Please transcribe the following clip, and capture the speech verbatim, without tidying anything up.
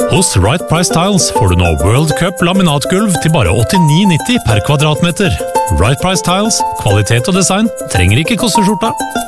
Hos Right Price Tiles får du nå World Cup laminatgulv til bare åttini nitti per kvadratmeter. Right Price Tiles, kvalitet og design trenger ikke koste skjorta.